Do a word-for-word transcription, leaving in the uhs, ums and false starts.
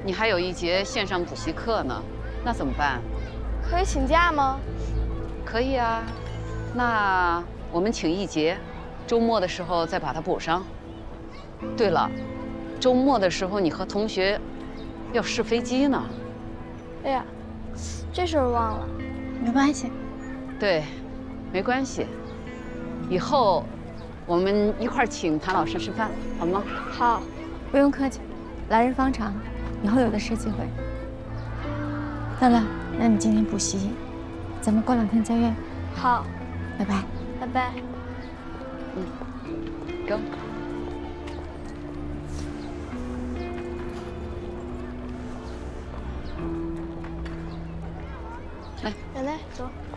你还有一节线上补习课呢，那怎么办？ 可以请假吗？ 可以啊，那我们请一节，周末的时候再把它补上。对了，周末的时候你和同学要试飞机呢。 哎呀，这事儿忘了。 没关系。 对，没关系。以后我们一块儿请谭老师吃饭，好吗？ 好， 不用客气，来日方长，以后有的是机会。乐乐，那你今天补习，咱们过两天再约。 好， 拜拜。 拜拜。 嗯，Go。来， 奶奶，走。